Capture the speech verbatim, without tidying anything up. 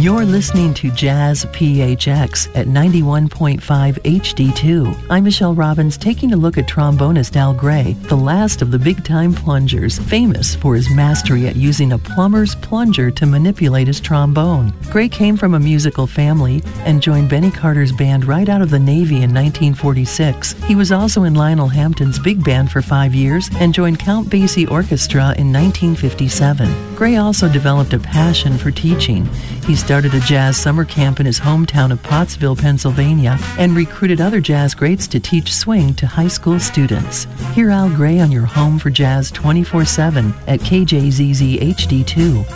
You're listening to Jazz P H X at ninety-one point five H D two. I'm Michelle Robbins, taking a look at trombonist Al Gray, the last of the big-time plungers, famous for his mastery at using a plumber's plunger to manipulate his trombone. Gray came from a musical family and joined Benny Carter's band right out of the Navy in nineteen forty-six. He was also in Lionel Hampton's big band for five years and joined Count Basie Orchestra in nineteen fifty-seven. Gray also developed a passion for teaching. He started a jazz summer camp in his hometown of Pottsville, Pennsylvania, and recruited other jazz greats to teach swing to high school students. Hear Al Gray on your home for jazz twenty-four seven at K J Z Z H D two.